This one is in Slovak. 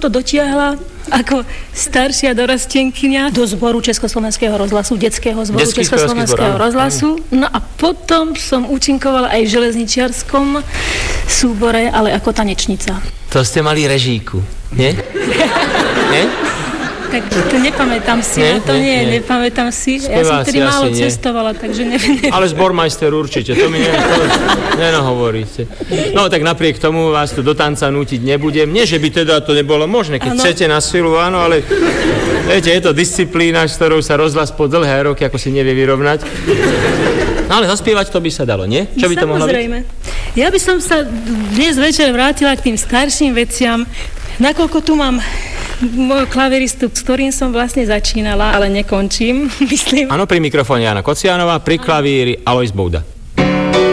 to dotiahla ako staršia dorastenkyňa do zboru Československého rozhlasu, detského zboru Československého rozhlasu. No a potom som účinkovala aj v železničiarskom súbore, ale ako tanečnica. To ste mali režíku, nie? Nie? Tak to nepamätám si, nepamätám si. Ja som tedy málo cestovala, takže neviem. Ale zbormajster určite, to mi nehovoríte. No tak napriek tomu vás to do tanca nútiť nebudem. Nie, že by teda to nebolo možné, keď chcete na silu, áno, ale viete, je to disciplína, s ktorou sa rozhlas po dlhé roky ako si nevie vyrovnať. No ale zaspievať to by sa dalo, nie? Čo by to mohlo byť? Samozrejme. Ja by som sa dnes večer vrátila k tým starším veciam, nakoľko tu mám môj klaviristu, s ktorým som vlastne začínala, ale nekončím, myslím. Áno, pri mikrofóne Jana Kocianová, pri klavíri Alojz Bouda.